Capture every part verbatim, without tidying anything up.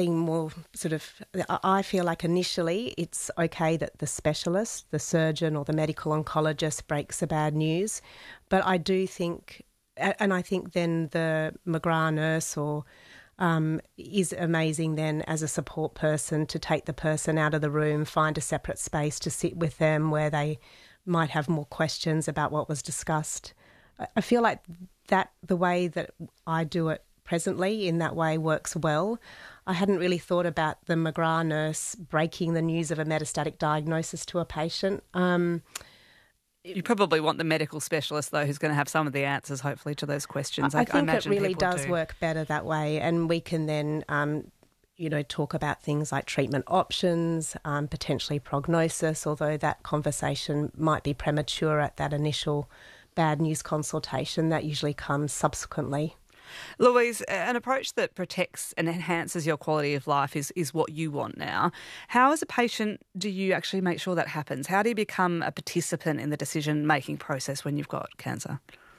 being more sort of, I feel like initially it's okay that the specialist, the surgeon or the medical oncologist breaks the bad news. But I do think, and I think then the McGrath nurse or um, is amazing then as a support person to take the person out of the room, find a separate space to sit with them where they might have more questions about what was discussed. I feel like that the way that I do it presently in that way works well. I hadn't really thought about the McGrath nurse breaking the news of a metastatic diagnosis to a patient. Um, you probably want the medical specialist, though, who's going to have some of the answers, hopefully, to those questions. I, I, I think I imagine it really people does do. work better that way, and we can then, um, you know, talk about things like treatment options, um, potentially prognosis, although that conversation might be premature at that initial bad news consultation. That usually comes subsequently. Louise, an approach that protects and enhances your quality of life is, is what you want now. How, as a patient, do you actually make sure that happens? How do you become a participant in the decision-making process when you've got cancer?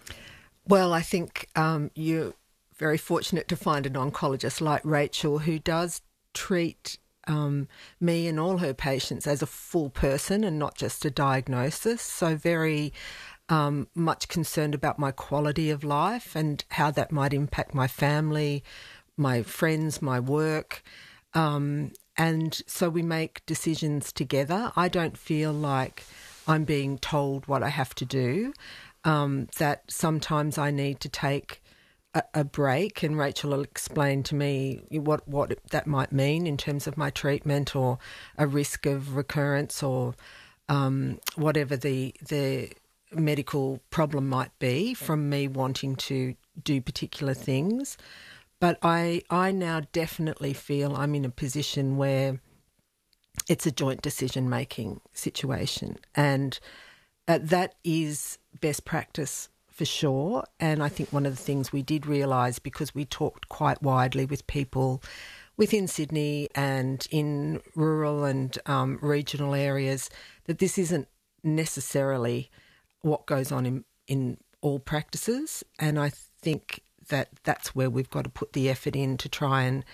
Well, I think um, you're very fortunate to find an oncologist like Rachel who does treat um, me and all her patients as a full person and not just a diagnosis. So very... Um, much concerned about my quality of life and how that might impact my family, my friends, my work. Um, and so we make decisions together. I don't feel like I'm being told what I have to do, um, that sometimes I need to take a, a break, and Rachel will explain to me what, what that might mean in terms of my treatment or a risk of recurrence or um, whatever the the medical problem might be from me wanting to do particular things. But I I now definitely feel I'm in a position where it's a joint decision-making situation, and uh, that is best practice for sure. And I think one of the things we did realise, because we talked quite widely with people within Sydney and in rural and um, regional areas, that this isn't necessarily what goes on in, in all practices. And I think that that's where we've got to put the effort in to try and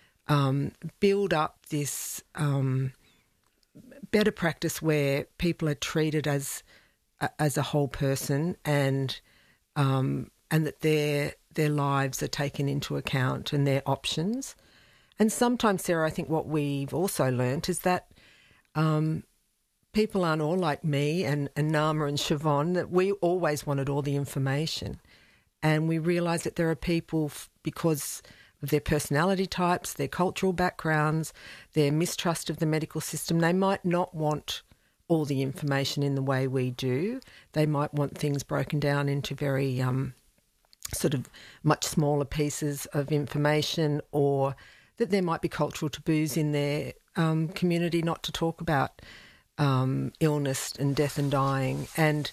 um, build up this um, better practice where people are treated as as a whole person, and um, and that their their lives are taken into account and their options. And sometimes, Sarah, I think what we've also learnt is that um, people aren't all like me and, and Naama and Siobhan, that we always wanted all the information. And we realise that there are people, f- because of their personality types, their cultural backgrounds, their mistrust of the medical system, they might not want all the information in the way we do. They might want things broken down into very um, sort of much smaller pieces of information, or that there might be cultural taboos in their um, community not to talk about Um, illness and death and dying. And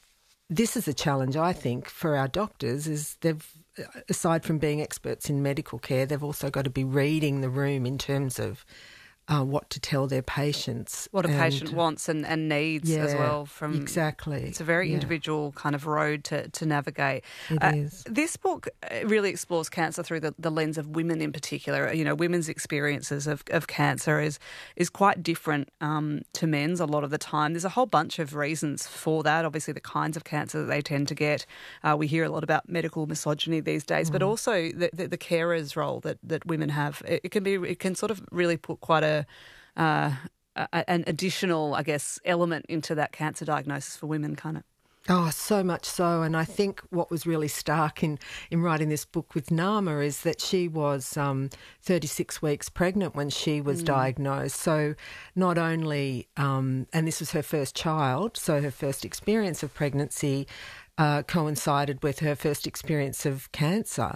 this is a challenge, I think, for our doctors, is they've, aside from being experts in medical care, they've also got to be reading the room in terms of uh, what to tell their patients. What a and, patient wants and, and needs yeah, as well. From exactly. It's a very yeah. individual kind of road to, to navigate. It uh, is. This book really explores cancer through the, the lens of women in particular. You know, women's experiences of, of cancer is is quite different um, to men's a lot of the time. There's a whole bunch of reasons for that. Obviously, the kinds of cancer that they tend to get. Uh, we hear a lot about medical misogyny these days, mm. but also the, the, the carer's role that, that women have. It, it can be it can sort of really put quite a Uh, an additional, I guess, element into that cancer diagnosis for women, kind of. Oh, so much so. And I think what was really stark in, in writing this book with Naama is that she was um, thirty-six weeks pregnant when she was mm. diagnosed. So not only, um, and this was her first child, so her first experience of pregnancy uh, coincided with her first experience of cancer.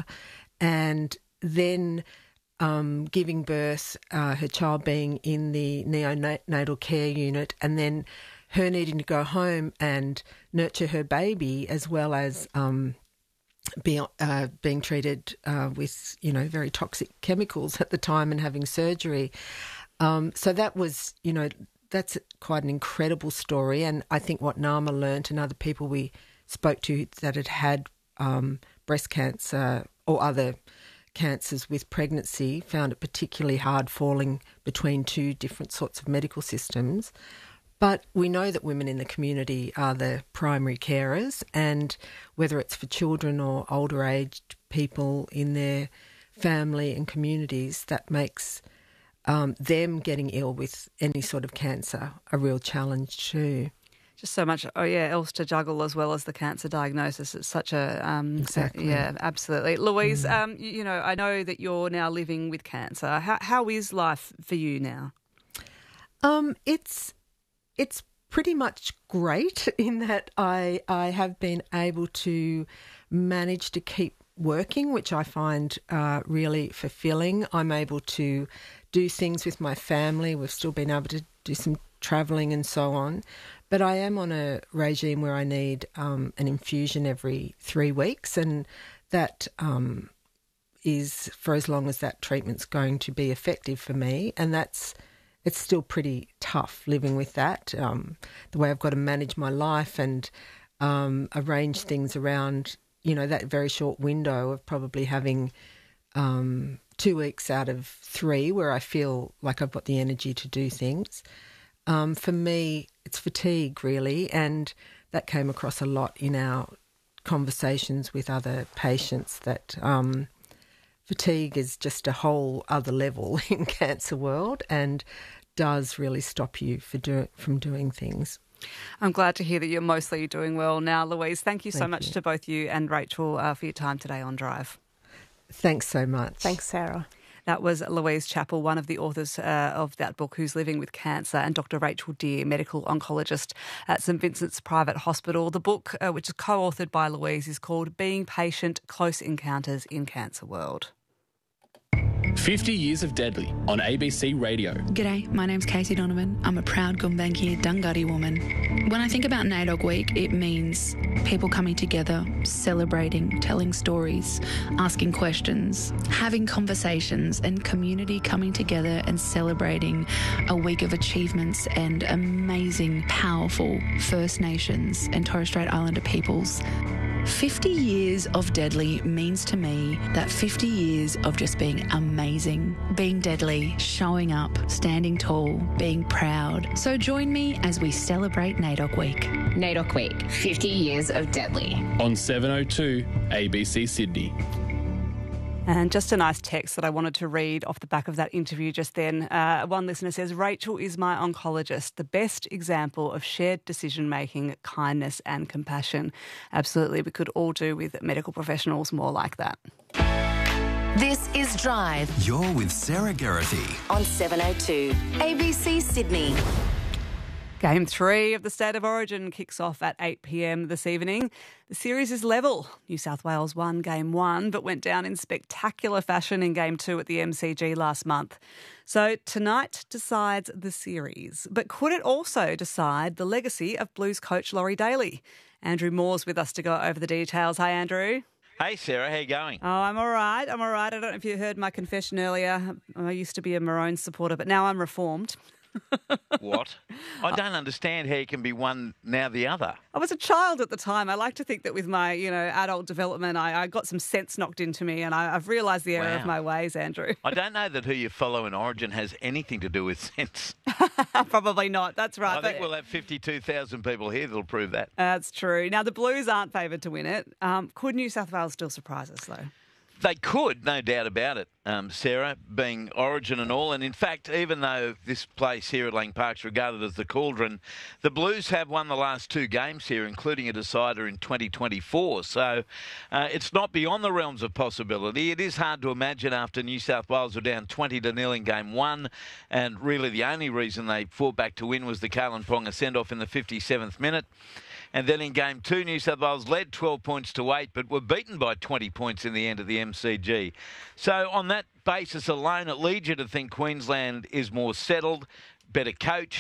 And then Um, giving birth, uh, her child being in the neonatal care unit, and then her needing to go home and nurture her baby, as well as um, be, uh, being treated uh, with, you know, very toxic chemicals at the time and having surgery. Um, so that was, you know, that's quite an incredible story. And I think what Naama learnt and other people we spoke to that had had um, breast cancer or other cancers with pregnancy found it particularly hard falling between two different sorts of medical systems. But we know that women in the community are the primary carers, and whether it's for children or older aged people in their family and communities, that makes um, them getting ill with any sort of cancer a real challenge too. Just so much, oh yeah, else to juggle as well as the cancer diagnosis. It's such a, um, exactly. yeah, absolutely. Louise, Mm. um, you, you know, I know that you're now living with cancer. How, how is life for you now? Um, it's it's pretty much great in that I I have been able to manage to keep working, which I find uh, really fulfilling. I'm able to do things with my family. We've still been able to do some travelling and so on. But I am on a regime where I need um, an infusion every three weeks, and that um, is for as long as that treatment's going to be effective for me. And that's it's still pretty tough living with that, um, the way I've got to manage my life and um, arrange things around, you know, that very short window of probably having um, two weeks out of three where I feel like I've got the energy to do things. Um, for me, it's fatigue, really, and that came across a lot in our conversations with other patients, that um, fatigue is just a whole other level in cancer world and does really stop you for do- from doing things. I'm glad to hear that you're mostly doing well now, Louise. Thank you so Thank much you. to both you and Rachel uh, for your time today on Drive. Thanks so much. Thanks, Sarah. That was Louise Chappell, one of the authors uh, of that book, Who's Living with Cancer, and Doctor Rachel Dear, medical oncologist at St Vincent's Private Hospital. The book, uh, which is co-authored by Louise, is called Being Patient, Close Encounters in Cancer World. fifty years of Deadly on A B C Radio. G'day, my name's Casey Donovan. I'm a proud Gumbaynggirr Dunghutti woman. When I think about NAIDOC Week, it means people coming together, celebrating, telling stories, asking questions, having conversations, and community coming together and celebrating a week of achievements and amazing, powerful First Nations and Torres Strait Islander peoples. fifty years of Deadly means to me that fifty years of just being amazing, being deadly, showing up, standing tall, being proud. So join me as we celebrate NAIDOC Week. NAIDOC Week, fifty years of Deadly. On seven oh two A B C Sydney. And just a nice text that I wanted to read off the back of that interview just then. Uh, one listener says, Rachel is my oncologist, the best example of shared decision-making, kindness and compassion. Absolutely, we could all do with medical professionals more like that. This is Drive You're with Sarah Geraghty. on seven oh two A B C Sydney. Game three of the State of Origin kicks off at eight p.m. this evening. The series is level. New South Wales won game one but went down in spectacular fashion in game two at the M C G last month. So tonight decides the series. But could it also decide the legacy of Blues coach Laurie Daly? Andrew Moore's with us to go over the details. Hi, Andrew. Hey, Sarah, how you going? Oh, I'm all right. I'm all right. I don't know if you heard my confession earlier. I used to be a Maroons supporter, but now I'm reformed. What? I don't understand how you can be one now the other. I was a child at the time. I like to think that with my, you know, adult development, I, I got some sense knocked into me, and I, I've realised the error Wow. of my ways, Andrew. I don't know that who you follow in Origin has anything to do with sense. Probably not. That's right. I think But- we'll have fifty-two thousand people here that'll prove that. That's true. Now, the Blues aren't favoured to win it. Um, could New South Wales still surprise us, though? They could, no doubt about it, um, Sarah, being Origin and all. And in fact, even though this place here at Lang Park's regarded as the cauldron, the Blues have won the last two games here, including a decider in twenty twenty-four. So uh, it's not beyond the realms of possibility. It is hard to imagine after New South Wales were down twenty to nil in game one. And really the only reason they fought back to win was the Kalen Ponga send-off in the fifty-seventh minute. And then in game two, New South Wales led twelve points to eight, but were beaten by twenty points in the end of the M C G. So on that basis alone, it leads you to think Queensland is more settled, better coached,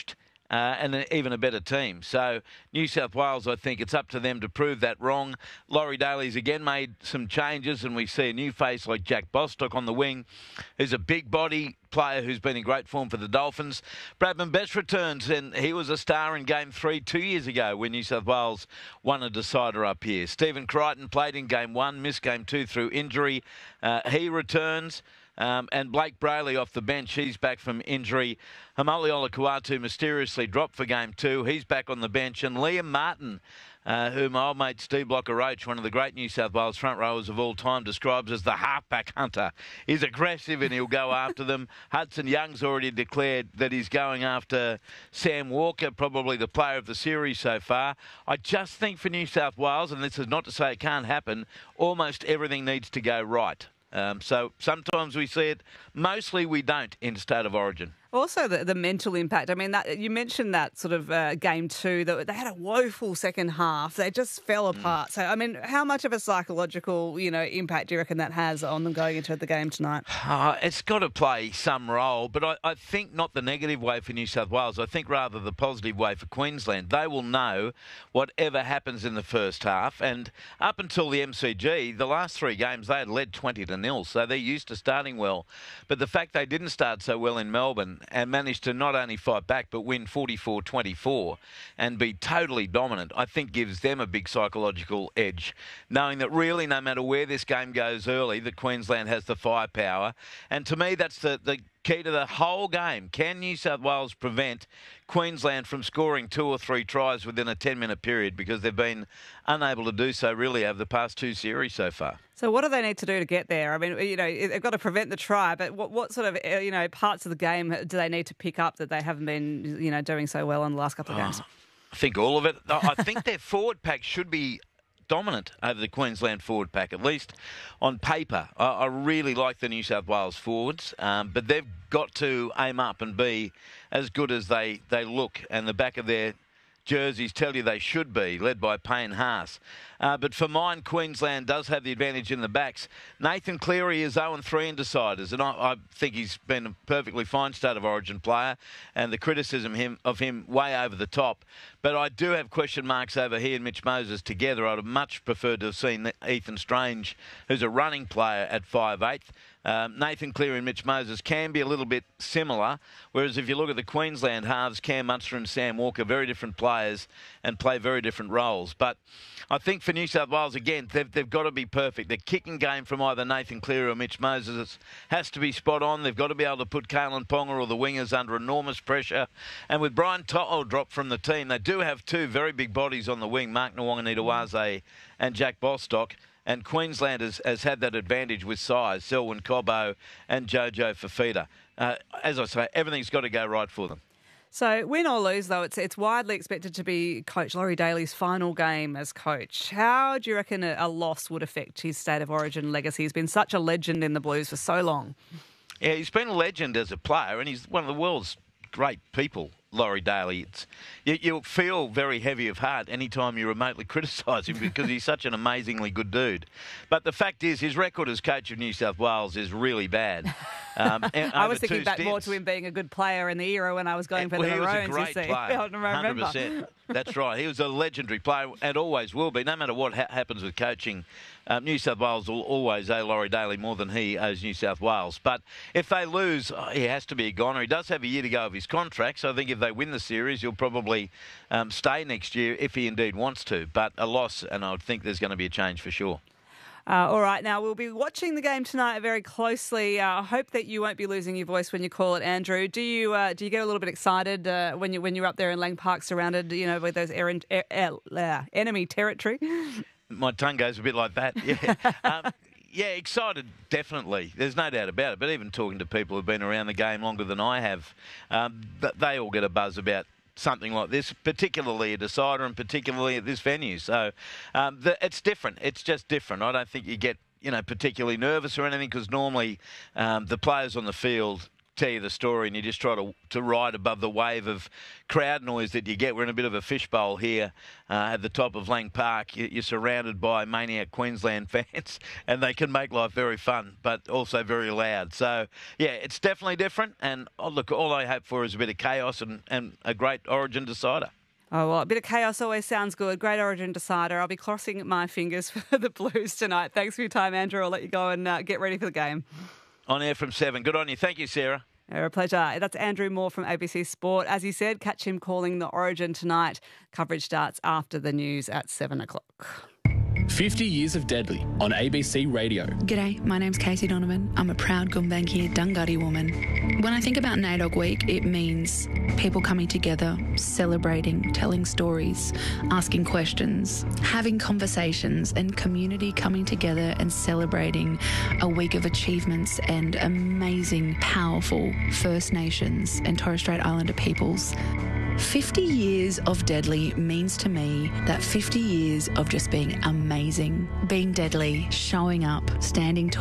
Uh, and an, even a better team. So New South Wales, I think it's up to them to prove that wrong. Laurie Daly's again made some changes, and we see a new face like Jack Bostock on the wing, who's a big body player who's been in great form for the Dolphins. Bradman Best returns, and he was a star in Game three two years ago when New South Wales won a decider up here. Stephen Crichton played in Game one, missed Game two through injury. Uh, he returns. Um, and Blake Brayley off the bench, he's back from injury. Hamali Olakuatu mysteriously dropped for Game two. He's back on the bench. And Liam Martin, uh, who my old mate Steve Blocker-Roach, one of the great New South Wales front rowers of all time, describes as the halfback hunter. He's aggressive and he'll go after them. Hudson Young's already declared that he's going after Sam Walker, probably the player of the series so far. I just think for New South Wales, and this is not to say it can't happen, almost everything needs to go right. Um, so sometimes we see it, mostly we don't in State of Origin. Also, the, the mental impact. I mean, that you mentioned that sort of uh, game two, that they had a woeful second half. They just fell apart. Mm. So, I mean, how much of a psychological, you know, impact do you reckon that has on them going into the game tonight? Uh, it's got to play some role, but I, I think not the negative way for New South Wales. I think rather the positive way for Queensland. They will know whatever happens in the first half, and up until the M C G, the last three games they had led twenty to nil, so they're used to starting well. But the fact they didn't start so well in Melbourne and managed to not only fight back but win forty-four twenty-four and be totally dominant, I think gives them a big psychological edge, knowing that really no matter where this game goes early, that Queensland has the firepower. And to me, that's the, the key to the whole game. Can New South Wales prevent Queensland from scoring two or three tries within a ten-minute period, because they've been unable to do so really over the past two series so far. So what do they need to do to get there? I mean, you know, they've got to prevent the try, but what, what sort of, you know, parts of the game do they need to pick up that they haven't been, you know, doing so well in the last couple of games? Oh, I think all of it. I think their forward pack should be dominant over the Queensland forward pack, at least on paper. I, I really like the New South Wales forwards, um, but they've got to aim up and be as good as they, they look, and the back of their jerseys tell you they should be, led by Payne Haas. Uh, but for mine, Queensland does have the advantage in the backs. Nathan Cleary is oh and three in deciders, and I, I think he's been a perfectly fine State of Origin player, and the criticism him, of him way over the top. But I do have question marks over he and Mitch Moses together. I'd have much preferred to have seen Ethan Strange, who's a running player, at five eight. Um, Nathan Cleary and Mitch Moses can be a little bit similar, whereas if you look at the Queensland halves, Cam Munster and Sam Walker, very different players and play very different roles. But I think for New South Wales, again, they've, they've got to be perfect. The kicking game from either Nathan Cleary or Mitch Moses has to be spot on. They've got to be able to put Kalen Ponga or the wingers under enormous pressure. And with Brian To'o dropped from the team, they do have two very big bodies on the wing, Mark Nawaqanitawase and Jack Bostock. And Queensland has, has had that advantage with size, Selwyn Cobbo and Jojo Fafita. Uh, as I say, everything's got to go right for them. So win or lose, though, it's it's widely expected to be Coach Laurie Daly's final game as coach. How do you reckon a, a loss would affect his State of Origin legacy? He's been such a legend in the Blues for so long. Yeah, he's been a legend as a player, and he's one of the world's great people, Laurie Daly. It's, you, you'll feel very heavy of heart anytime you remotely criticise him because he's such an amazingly good dude. But the fact is, his record as coach of New South Wales is really bad. Um, I was thinking back stints. more to him being a good player in the era when I was going for well, the Maroons. He was a great player, I remember. one hundred percent. That's right. He was a legendary player and always will be. No matter what ha- happens with coaching, um, New South Wales will always owe Laurie Daly more than he owes New South Wales. But if they lose, oh, he has to be a goner. He does have a year to go of his contract, so I think if they win the series, he'll probably um, stay next year if he indeed wants to. But a loss, and I would think there's going to be a change for sure. Uh, all right, now we'll be watching the game tonight very closely. Uh, I hope that you won't be losing your voice when you call it, Andrew. Do you uh, do you get a little bit excited uh, when you when you're up there in Lang Park, surrounded, you know, with those er- er- er- enemy territory? My tongue goes a bit like that. Yeah, um, yeah, excited, definitely. There's no doubt about it. But even talking to people who've been around the game longer than I have, um, they all get a buzz about something like this, particularly a decider and particularly at this venue. So um, the, it's different. It's just different. I don't think you get, you know, particularly nervous or anything because normally um, the players on the field tell you the story and you just try to to ride above the wave of crowd noise that you get. We're in a bit of a fishbowl here uh, at the top of Lang Park. You're surrounded by maniac Queensland fans, and they can make life very fun, but also very loud. So, yeah, it's definitely different. And oh, look, all I hope for is a bit of chaos and, and a great Origin decider. Oh, well, a bit of chaos always sounds good. Great Origin decider. I'll be crossing my fingers for the Blues tonight. Thanks for your time, Andrew. I'll let you go and uh, get ready for the game. On air from seven. Good on you. Thank you, Sarah. A pleasure. That's Andrew Moore from A B C Sport. As he said, catch him calling the Origin tonight. Coverage starts after the news at seven o'clock. fifty years of Deadly on A B C Radio. G'day, my name's Casey Donovan. I'm a proud Gumbaynggirr Dunghutti woman. When I think about N A D O G Week, it means people coming together, celebrating, telling stories, asking questions, having conversations, and community coming together and celebrating a week of achievements and amazing, powerful First Nations and Torres Strait Islander peoples. fifty years of Deadly means to me that fifty years of just being amazing, being deadly, showing up, standing tall.